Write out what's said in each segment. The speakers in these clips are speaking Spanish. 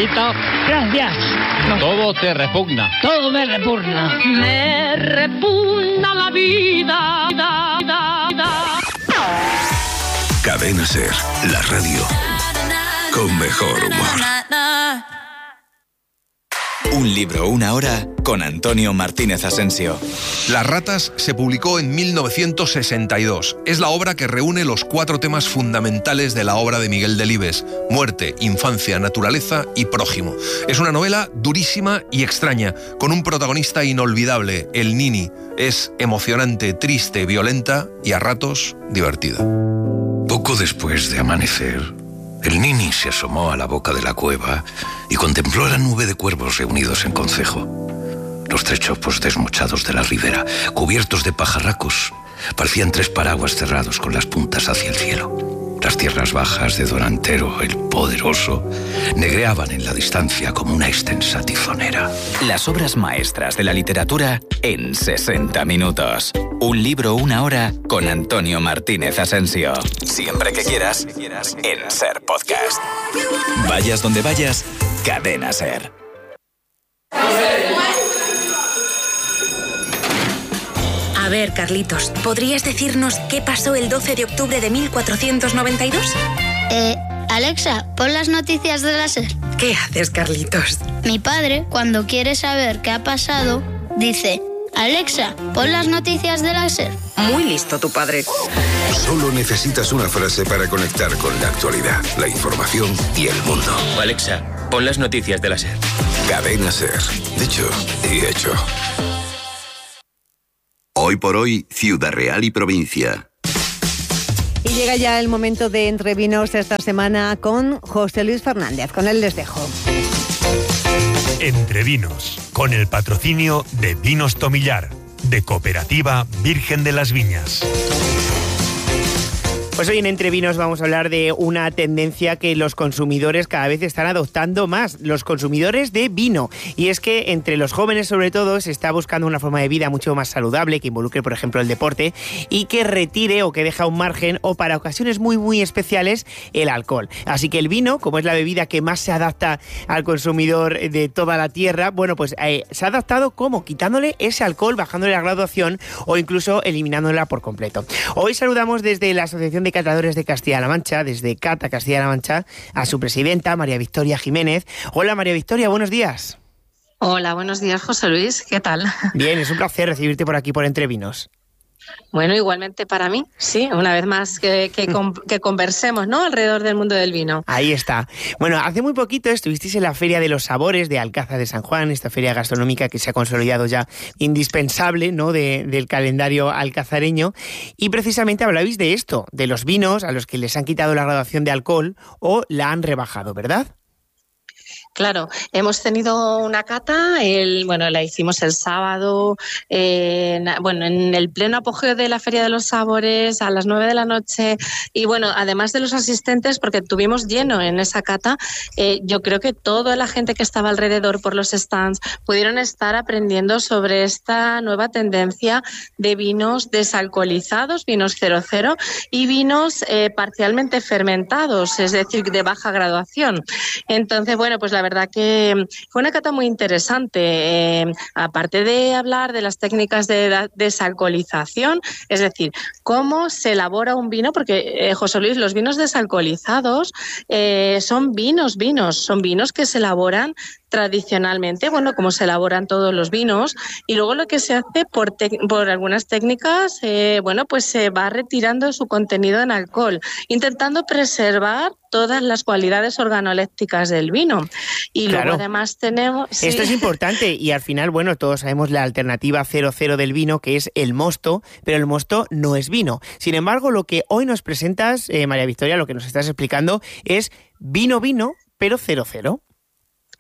Carlito. Gracias. No. Todo te repugna. Todo me repugna. Me repugna la vida. Cadena SER, la radio con mejor humor. Un libro, una hora, con Antonio Martínez Asensio. Las ratas se publicó en 1962. Es la obra que reúne los 4 temas fundamentales de la obra de Miguel Delibes: muerte, infancia, naturaleza y prójimo. Es una novela durísima y extraña, con un protagonista inolvidable, el Nini. Es emocionante, triste, violenta y a ratos divertida. Poco después de amanecer, el Nini se asomó a la boca de la cueva y contempló la nube de cuervos reunidos en concejo. Los trechopos desmochados de la ribera, cubiertos de pajarracos, parecían 3 paraguas cerrados con las puntas hacia el cielo. Las tierras bajas de Don Antero, el poderoso, negreaban en la distancia como una extensa tizonera. Las obras maestras de la literatura en 60 minutos. Un libro, una hora, con Antonio Martínez Asensio. Siempre que quieras, en SER Podcast. Vayas donde vayas, Cadena SER. A ver, Carlitos, ¿podrías decirnos qué pasó el 12 de octubre de 1492? Alexa, pon las noticias de la SER. ¿Qué haces, Carlitos? Mi padre, cuando quiere saber qué ha pasado, dice: Alexa, pon las noticias de la SER. Muy listo tu padre. Solo necesitas una frase para conectar con la actualidad, la información y el mundo. Alexa, pon las noticias de la SER. Cadena SER. Dicho y hecho. Hoy por hoy, Ciudad Real y provincia. Y llega ya el momento de Entre Vinos esta semana con José Luis Fernández. Con él les dejo. Entre Vinos, con el patrocinio de Vinos Tomillar, de Cooperativa Virgen de las Viñas. Pues hoy en Entre Vinos vamos a hablar de una tendencia que los consumidores cada vez están adoptando más, los consumidores de vino. Y es que entre los jóvenes, sobre todo, se está buscando una forma de vida mucho más saludable, que involucre, por ejemplo, el deporte, y que retire o que deja un margen, o para ocasiones muy, muy especiales, el alcohol. Así que el vino, como es la bebida que más se adapta al consumidor de toda la tierra, bueno, pues se ha adaptado como quitándole ese alcohol, bajándole la graduación o incluso eliminándola por completo. Hoy saludamos desde la Asociación de Catadores de Castilla-La Mancha, desde Cata Castilla-La Mancha, a su presidenta, María Victoria Jiménez. Hola, María Victoria, buenos días. Hola, buenos días, José Luis, ¿qué tal? Bien, es un placer recibirte por aquí por Entre Vinos. Bueno, igualmente para mí, sí, una vez más que conversemos, ¿no?, alrededor del mundo del vino. Ahí está. Bueno, hace muy poquito estuvisteis en la Feria de los Sabores de Alcázar de San Juan, esta feria gastronómica que se ha consolidado ya indispensable, ¿no?, del calendario alcazareño, y precisamente hablabais de esto, de los vinos a los que les han quitado la graduación de alcohol o la han rebajado, ¿verdad? Claro, hemos tenido una cata, la hicimos el sábado, en el pleno apogeo de la Feria de los Sabores a las 9 de la noche, y bueno, además de los asistentes, porque tuvimos lleno en esa cata, yo creo que toda la gente que estaba alrededor por los stands pudieron estar aprendiendo sobre esta nueva tendencia de vinos desalcoholizados, vinos 0,0 y vinos parcialmente fermentados, es decir, de baja graduación. Entonces, bueno, pues la verdad que fue una cata muy interesante, aparte de hablar de las técnicas de desalcoholización, es decir, cómo se elabora un vino, porque José Luis, los vinos desalcoholizados son vinos que se elaboran tradicionalmente, bueno, como se elaboran todos los vinos, y luego lo que se hace por algunas técnicas, pues se va retirando su contenido en alcohol, intentando preservar todas las cualidades organolépticas del vino. Y claro, luego además tenemos... Sí. Esto es importante, y al final, bueno, todos sabemos la alternativa 0,0 del vino, que es el mosto, pero el mosto no es vino. Sin embargo, lo que hoy nos presentas, María Victoria, lo que nos estás explicando es vino, pero 0,0.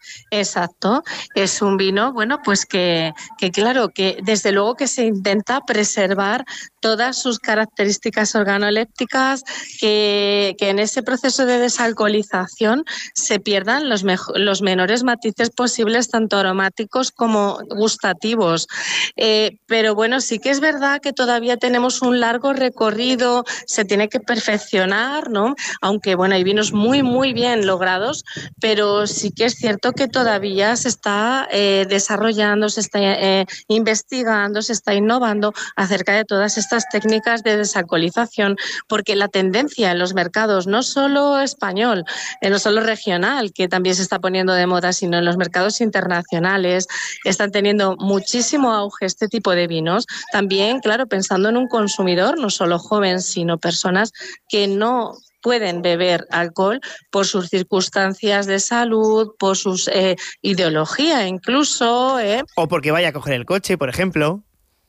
Exacto, es un vino, bueno, pues que claro, que desde luego que se intenta preservar todas sus características organolépticas, que en ese proceso de desalcoholización se pierdan los menores matices posibles, tanto aromáticos como gustativos. Pero bueno, sí que es verdad que todavía tenemos un largo recorrido, se tiene que perfeccionar, ¿no? Aunque bueno, hay vinos muy, muy bien logrados, pero sí que es cierto que todavía se está desarrollando, se está investigando, se está innovando acerca de todas estas técnicas de desalcoholización, porque la tendencia en los mercados, no solo español, no solo regional, que también se está poniendo de moda, sino en los mercados internacionales, están teniendo muchísimo auge este tipo de vinos. También, claro, pensando en un consumidor, no solo joven, sino personas que no pueden beber alcohol por sus circunstancias de salud, por sus ideología incluso. O porque vaya a coger el coche, por ejemplo.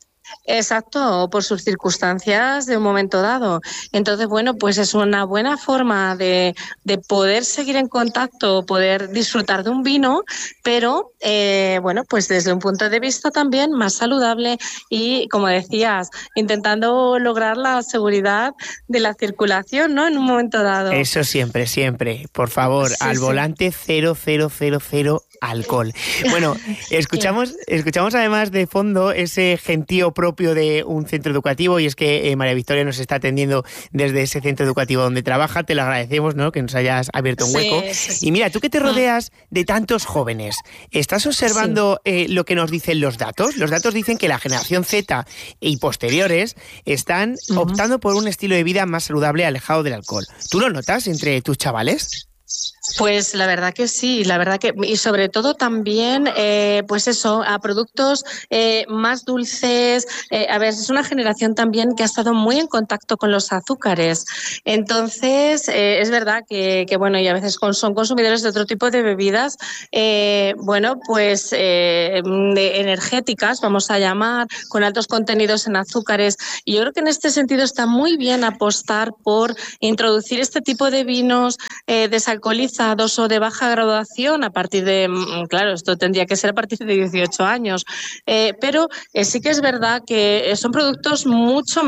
Exacto, o por sus circunstancias de un momento dado. Entonces, bueno, pues es una buena forma de poder seguir en contacto, poder disfrutar de un vino, pero, bueno, pues desde un punto de vista también más saludable y, como decías, intentando lograr la seguridad de la circulación, ¿no?, en un momento dado. Eso siempre, siempre. Por favor, sí, al volante 000 alcohol. Bueno, escuchamos además de fondo ese gentío propio de un centro educativo, y es que María Victoria nos está atendiendo desde ese centro educativo donde trabaja. Te lo agradecemos, ¿no?, que nos hayas abierto un hueco. Sí. Y mira, tú que te rodeas de tantos jóvenes, ¿estás observando lo que nos dicen los datos? Los datos dicen que la generación Z y posteriores están optando por un estilo de vida más saludable, alejado del alcohol. ¿Tú lo notas entre tus chavales? Pues la verdad que sí, y sobre todo también, pues eso, a productos más dulces. A ver, es una generación también que ha estado muy en contacto con los azúcares. Entonces, es verdad que bueno, y a veces son consumidores de otro tipo de bebidas, bueno, pues energéticas, vamos a llamar, con altos contenidos en azúcares. Y yo creo que en este sentido está muy bien apostar por introducir este tipo de vinos desalcoholizados o de baja graduación a partir de, claro, esto tendría que ser a partir de 18 años, pero sí que es verdad que son productos mucho